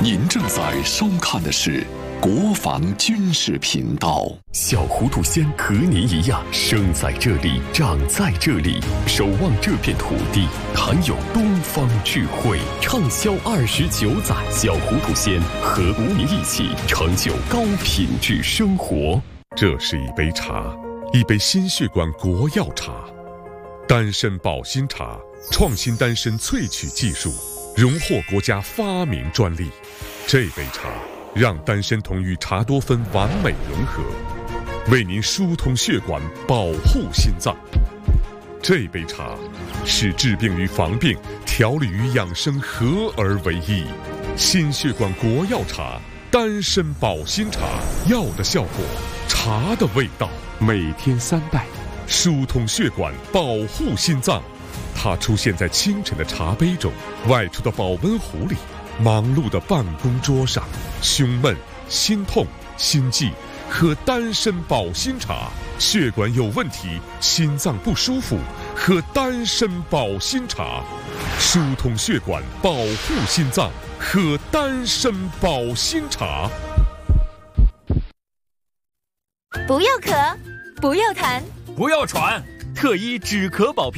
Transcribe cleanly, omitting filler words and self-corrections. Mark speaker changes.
Speaker 1: 您正在收看的是国防军事频道。
Speaker 2: 小糊涂仙和您一样，生在这里，长在这里，守望这片土地，含有东方智慧，畅销29载。小糊涂仙和您一起成就高品质生活。
Speaker 3: 这是一杯茶，一杯心血管国药茶，丹参保心茶，创新丹参萃取技术，荣获国家发明专利。这杯茶让丹参酮与茶多酚完美融合，为您疏通血管，保护心脏。这杯茶是治病与防病、调理与养生合而为一。心血管国药茶，丹参保心茶，药的效果，茶的味道。每天3袋，疏通血管，保护心脏。它出现在清晨的茶杯中，外出的保温壶里，忙碌的办公桌上。胸闷、心痛、心悸，喝丹参保心茶；血管有问题、心脏不舒服，喝丹参保心茶。疏通血管，保护心脏，喝丹参保心茶。
Speaker 4: 不要咳，不要痰，
Speaker 5: 不要喘，特医止咳保